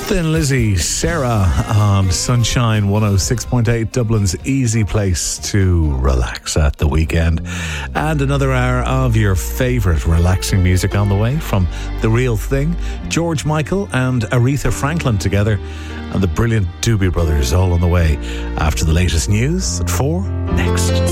Thin Lizzy, Sarah on Sunshine 106.8, Dublin's easy place to relax at the weekend. And another hour of your favourite relaxing music on the way from The Real Thing, George Michael and Aretha Franklin together, and the brilliant Doobie Brothers all on the way after the latest news at 4 next.